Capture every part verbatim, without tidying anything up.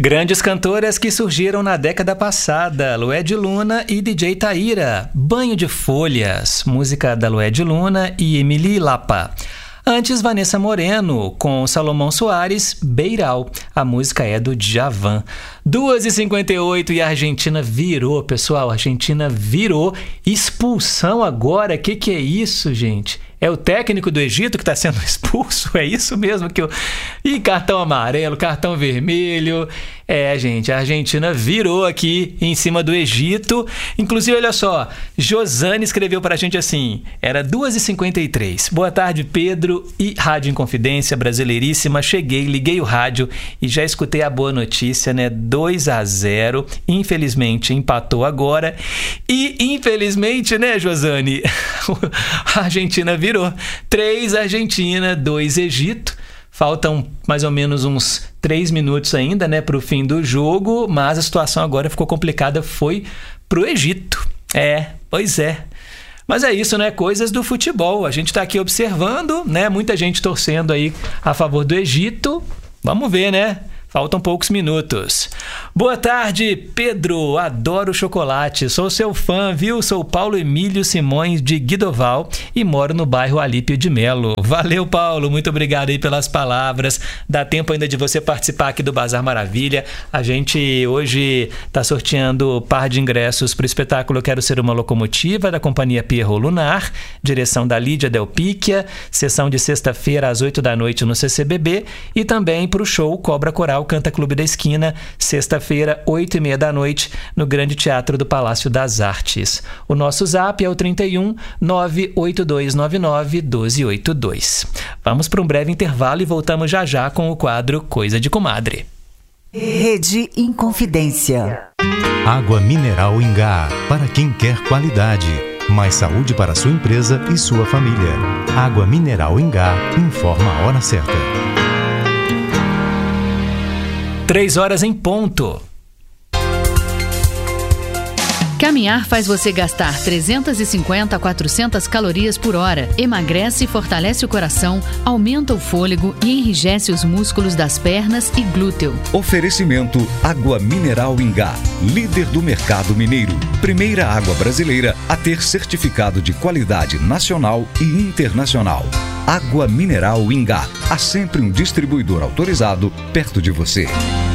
Grandes cantoras que surgiram na década passada, Lued Luna e D J Taíra. Banho de Folhas, música da Lued Luna e Emily Lapa. Antes, Vanessa Moreno, com Salomão Soares, Beiral. A música é do Djavan. duas e cinquenta e oito e a Argentina virou, pessoal. A Argentina virou. Expulsão agora. O que, que é isso, gente? É o técnico do Egito que está sendo expulso? É isso mesmo que eu... Ih, cartão amarelo, cartão vermelho. É, gente, a Argentina virou aqui em cima do Egito. Inclusive, olha só, Josane escreveu para a gente assim, era duas e cinquenta e três. Boa tarde, Pedro e Rádio Inconfidência, brasileiríssima. Cheguei, liguei o rádio e já escutei a boa notícia, né? dois a zero. Infelizmente, empatou agora. E, infelizmente, né, Josane? A Argentina virou. três Argentina, dois Egito. Faltam mais ou menos uns três minutos ainda, né, para o fim do jogo, mas a situação agora ficou complicada, foi pro Egito. É, pois é. Mas é isso, né? Coisas do futebol. A gente está aqui observando, né? Muita gente torcendo aí a favor do Egito. Vamos ver, né? Faltam poucos minutos. Boa tarde, Pedro. Adoro chocolate. Sou seu fã, viu? Sou Paulo Emílio Simões de Guidoval e moro no bairro Alípio de Melo. Valeu, Paulo. Muito obrigado aí pelas palavras. Dá tempo ainda de você participar aqui do Bazar Maravilha. A gente hoje está sorteando par de ingressos para o espetáculo Quero Ser Uma Locomotiva, da companhia Pierrot Lunar, direção da Lídia Del Picchia, sessão de sexta-feira às oito da noite no C C B B e também para o show Cobra Coral Canta Clube da Esquina, sexta-feira, oito e meia da noite, no Grande Teatro do Palácio das Artes. O nosso zap é o trinta e um, nove oito dois nove nove, um dois oito dois. Vamos para um breve intervalo e voltamos já já com o quadro Coisa de Comadre. Rede Inconfidência. Água mineral Ingá, para quem quer qualidade. Mais saúde para sua empresa e sua família. Água mineral Ingá, informa a hora certa. Três horas em ponto. Caminhar faz você gastar trezentas e cinquenta a quatrocentas calorias por hora, emagrece e fortalece o coração, aumenta o fôlego e enrijece os músculos das pernas e glúteo. Oferecimento Água Mineral Ingá, líder do mercado mineiro. Primeira água brasileira a ter certificado de qualidade nacional e internacional. Água Mineral Ingá, há sempre um distribuidor autorizado perto de você.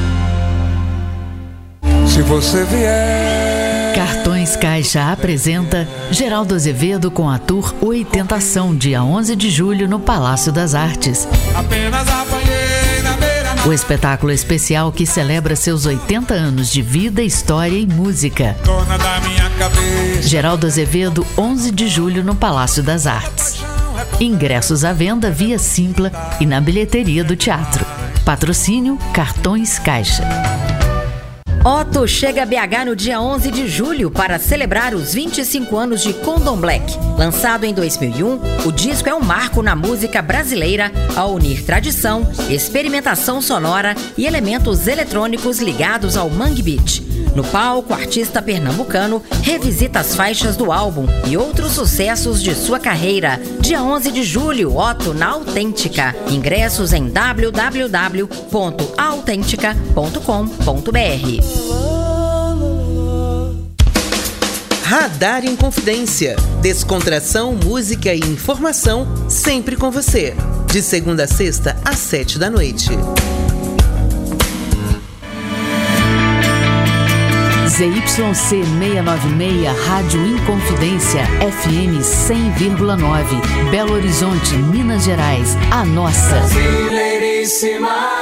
Se você vier... Cartões Caixa apresenta Geraldo Azevedo com a Tour Oitentação, dia onze de julho no Palácio das Artes. Apenas apanhei na beira... O espetáculo especial que celebra seus oitenta anos de vida, história e música. Dona da minha cabeça. Geraldo Azevedo, onze de julho no Palácio das Artes. Ingressos à venda via Simpla e na bilheteria do teatro. Patrocínio Cartões Caixa. Otto chega a B H no dia onze de julho para celebrar os vinte e cinco anos de Condom Black. Lançado em dois mil e um, o disco é um marco na música brasileira ao unir tradição, experimentação sonora e elementos eletrônicos ligados ao Mangue Beat. No palco, o artista pernambucano revisita as faixas do álbum e outros sucessos de sua carreira. Dia onze de julho, Otto na Autêntica. Ingressos em w w w ponto autêntica ponto com ponto b r. Radar Inconfidência. Descontração, música e informação sempre com você. De segunda a sexta, às sete da noite. Z Y C seiscentos e noventa e seis, Rádio Inconfidência, F M cem vírgula nove, Belo Horizonte, Minas Gerais, a nossa. Brasileiríssima.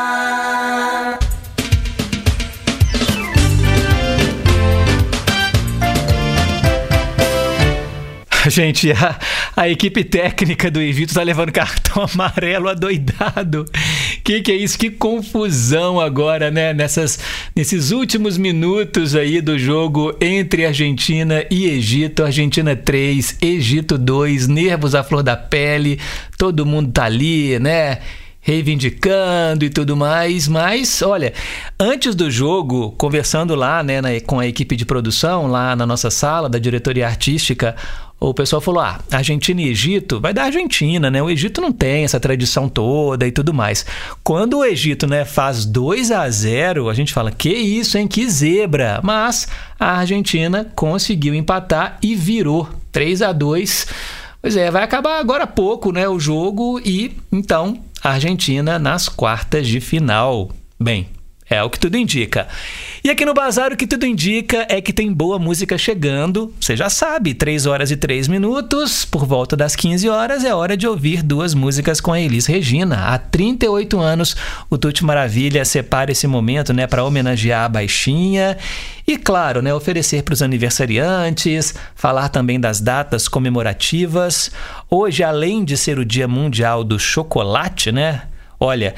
Gente, a, a equipe técnica do Egito tá levando cartão amarelo adoidado. Que que é isso? Que confusão agora, né? Nessas, nesses últimos minutos aí do jogo entre Argentina e Egito. Argentina três, Egito dois, nervos à flor da pele. Todo mundo tá ali, né? Reivindicando e tudo mais, mas olha, antes do jogo, conversando lá, né, na, com a equipe de produção, lá na nossa sala da diretoria artística, o pessoal falou, ah, Argentina e Egito, vai dar Argentina, né? O Egito não tem essa tradição toda e tudo mais. Quando o Egito, né, faz dois a zero, a gente fala, que isso, hein? Que zebra! Mas a Argentina conseguiu empatar e virou três a dois. Pois é, vai acabar agora há pouco, né, o jogo e, então, a Argentina nas quartas de final. Bem, é o que tudo indica. E aqui no Bazar o que tudo indica é que tem boa música chegando. Você já sabe, três horas e três minutos, por volta das quinze horas, é hora de ouvir duas músicas com a Elis Regina. Há trinta e oito anos, o Tutti Maravilha separa esse momento, né, para homenagear a baixinha e, claro, né, oferecer para os aniversariantes, falar também das datas comemorativas. Hoje, além de ser o Dia Mundial do Chocolate, né, olha...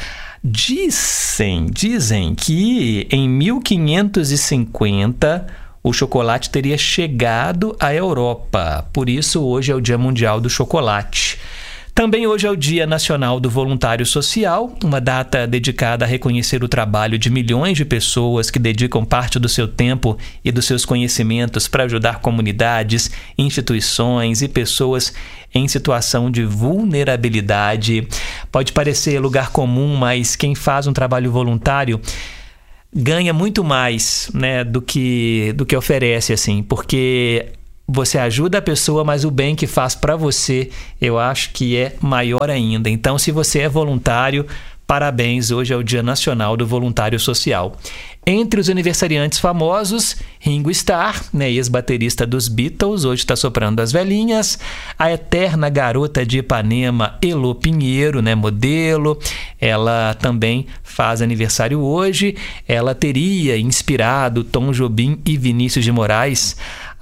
Dizem, dizem que em mil quinhentos e cinquenta o chocolate teria chegado à Europa. Por isso, hoje é o Dia Mundial do Chocolate. Também hoje é o Dia Nacional do Voluntário Social, uma data dedicada a reconhecer o trabalho de milhões de pessoas que dedicam parte do seu tempo e dos seus conhecimentos para ajudar comunidades, instituições e pessoas em situação de vulnerabilidade. Pode parecer lugar comum, mas quem faz um trabalho voluntário ganha muito mais, né, do que, do que oferece, assim, porque... Você ajuda a pessoa, mas o bem que faz para você, eu acho que é maior ainda. Então, se você é voluntário, parabéns, hoje é o Dia Nacional do Voluntário Social. Entre os aniversariantes famosos, Ringo Starr, né, ex-baterista dos Beatles, hoje está soprando as velhinhas. A eterna garota de Ipanema, Elô Pinheiro, né, modelo, ela também faz aniversário hoje. Ela teria inspirado Tom Jobim e Vinícius de Moraes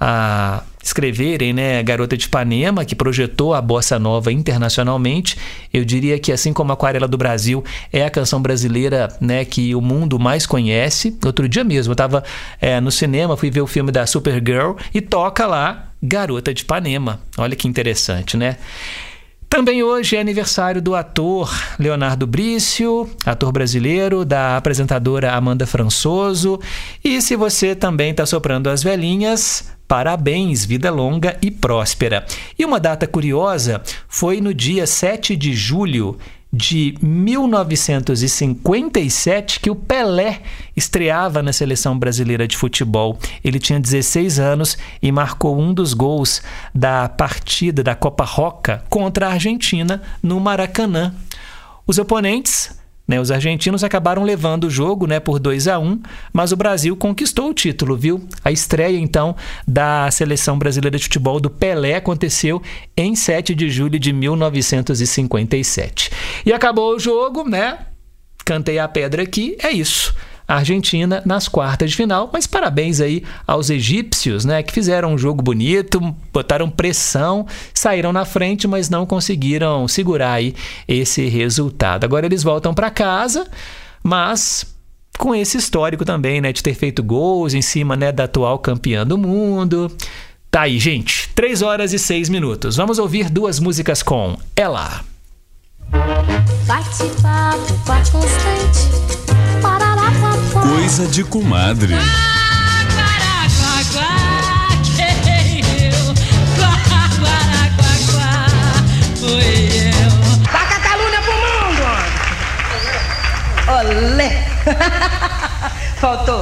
a escreverem, né, Garota de Ipanema, que projetou a bossa nova internacionalmente. Eu diria que, assim como Aquarela do Brasil é a canção brasileira, né, que o mundo mais conhece. Outro dia mesmo, eu estava é, no cinema, fui ver o filme da Supergirl e toca lá Garota de Ipanema. Olha que interessante, né? Também hoje é aniversário do ator Leonardo Brício, ator brasileiro, da apresentadora Amanda Françoso. E se você também está soprando as velhinhas, parabéns, vida longa e próspera. E uma data curiosa foi no dia sete de julho de mil novecentos e cinquenta e sete que o Pelé estreava na seleção brasileira de futebol. Ele tinha dezesseis anos e marcou um dos gols da partida da Copa Roca contra a Argentina no Maracanã. Os oponentes, né, os argentinos, acabaram levando o jogo, né, por dois a um, mas o Brasil conquistou o título, viu? A estreia, então, da seleção brasileira de futebol do Pelé aconteceu em sete de julho de mil novecentos e cinquenta e sete. E acabou o jogo, né? Cantei a pedra aqui, é isso. A Argentina nas quartas de final, mas parabéns aí aos egípcios, né, que fizeram um jogo bonito, botaram pressão, saíram na frente, mas não conseguiram segurar aí esse resultado. Agora eles voltam para casa, mas com esse histórico também, né, de ter feito gols em cima, né, da atual campeã do mundo. Tá aí, gente, três horas e seis minutos. Vamos ouvir duas músicas com Ela. Bate-papo, par constante. Coisa de comadre. Taca a calúnia pro mundo! Olé! Faltou.